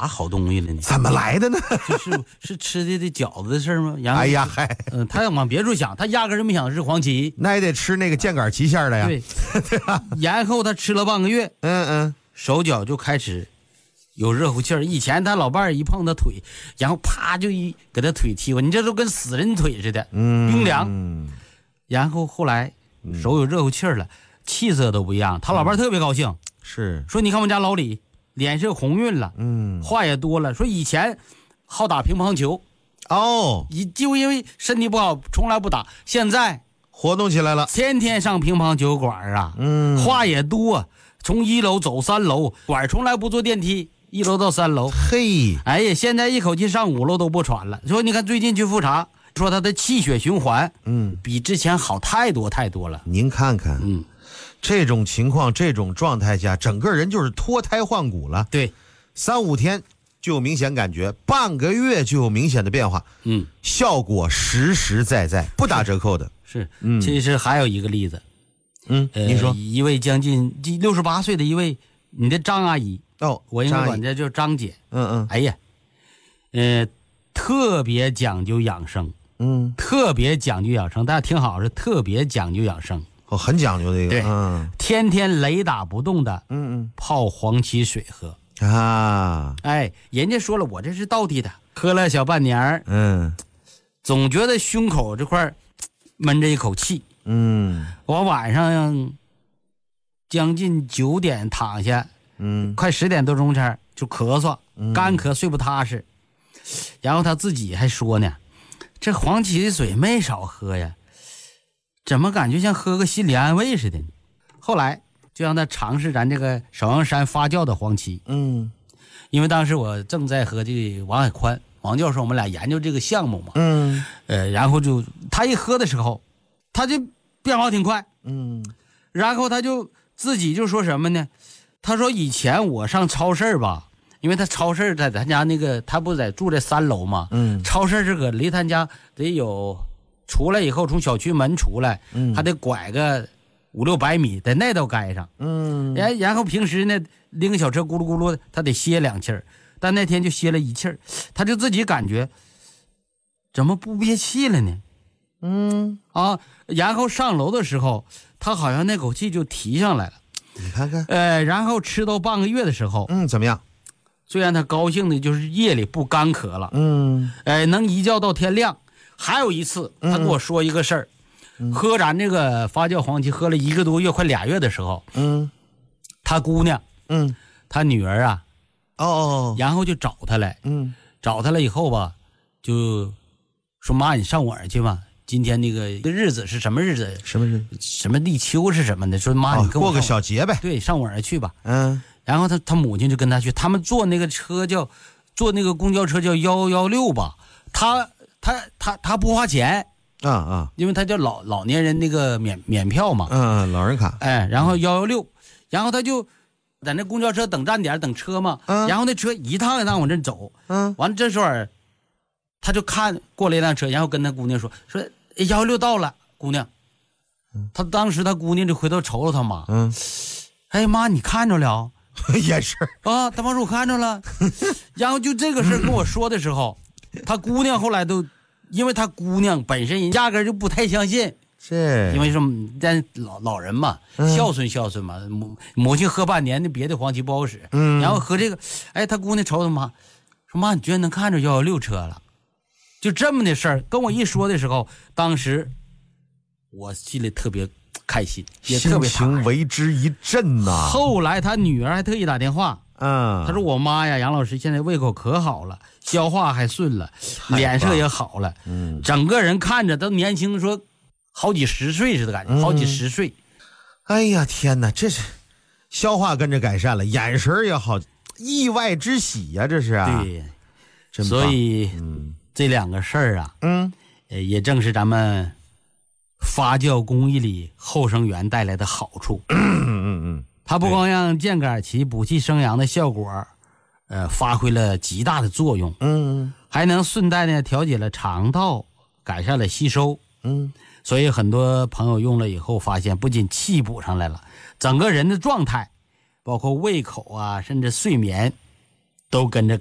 啥好东西了呢？ 怎么来的呢？ 是吃的饺子的事儿吗？然后哎呀嗨， 他要往别处想，他压根儿没想是黄芪， 那也得吃那个箭杆旗馅的呀。 对，然后他吃了半个月，手脚就开始有热乎气儿。以前他老伴儿一碰他腿，然后啪就给他腿踢过，你这都跟死人腿似的，冰凉。然后后来手有热乎气儿了，气色都不一样，他老伴儿特别高兴， 是说你看我们家老李脸色红润了，话也多了，说以前好打乒乓球，就因为身体不好从来不打，现在活动起来了， 天天上乒乓球馆啊，话也多，从1楼走3楼，馆从来不坐电梯，1楼到3楼。 嘿， 哎呀，现在一口气上5楼都不喘了。说你看最近去复查，说他的气血循环，比之前好太多太多了。 您看看，这种情况，这种状态下，整个人就是脱胎换骨了。 对 ，3、5天就有明显感觉，半个月就有明显的变化。效果实实在在，不打折扣的。 是，其实还有一个例子， 您说， 一位将近68岁的一位你的张阿姨，我应该管这叫张姐。哎呀，特别讲究养生，特别讲究养生，大家听好，是特别讲究养生。 很讲究的一个， 对，天天雷打不动的，泡黄芪水喝啊！ 哎，人家说了，我这是道地的，喝了小半年儿，总觉得胸口这块闷着一口气，我晚上将近9点躺下，快10点多钟前就咳嗽，干咳睡不踏实，然后他自己还说呢，这黄芪水没少喝呀。怎么感觉像喝个心理安慰似的呢？后来就让他尝试咱这个首阳山发酵的黄芪。因为当时我正在和这个王海宽王教授我们俩研究这个项目嘛。然后就他一喝的时候，他就变化挺快。然后他就自己就说什么呢？他说以前我上超市吧，因为他超市在他家那个，他不在住在3楼嘛。超市这个离他家得有。出来以后，从小区门出来，还得拐个500、600米，在那道街上。然后平时呢，拎个小车咕噜咕噜的，他得歇2气儿，但那天就歇了1气儿，他就自己感觉怎么不憋气了呢？然后上楼的时候，他好像那口气就提上来了。 你看看， 然后吃到半个月的时候， 怎么样？ 最让他高兴的就是夜里不干咳了。能一觉到天亮。还有一次，他跟我说一个事儿，喝咱这个发酵黄芪喝了1个多月，快2月的时候，他姑娘，他女儿啊，然后就找他来，找他了以后吧，就说妈，你上我儿去吧，今天那个日子是什么日子？ 什么日？ 什么立秋是什么的？说妈，你跟我过个小节呗。 对，上我儿去吧。然后他母亲就跟他去，他们坐那个车坐那个公交车叫116吧，他不花钱因为他叫老年人那个免票嘛， 老人卡。 然后116，然后他就在那公交车等站点等车嘛，然后那车一趟一趟往这走，完了这时候他就看过来一辆车，然后跟他姑娘说116到了，姑娘，他当时他姑娘就回头瞅瞅他妈，哎妈，你看着了？ 也是啊，他妈说我看着了，然后就这个事跟我说的时候。他姑娘后来都，因为他姑娘本身压根就不太相信，因为说咱老人嘛，孝顺嘛，母亲喝半年的别的黄芪不好使，然后喝这个，他姑娘瞅他妈，说妈，你居然能看着116车了，就这么的事儿，跟我一说的时候，当时我心里特别开心，也特别心情为之一振呐。 后来他女儿还特意打电话。他说我妈呀，杨老师现在胃口可好了，消化还顺了，脸色也好了，整个人看着都年轻，说好几10岁似的感觉，好几10岁。 哎呀天哪，这是消化跟着改善了，眼神也好，意外之喜呀，这是啊。 对，所以这2个事儿啊，也正是咱们发酵工艺里后生元带来的好处。它不光让健肝起补气生阳的效果，发挥了极大的作用，还能顺带呢调节了肠道，改善了吸收，所以很多朋友用了以后发现，不仅气补上来了，整个人的状态，包括胃口啊，甚至睡眠，都跟着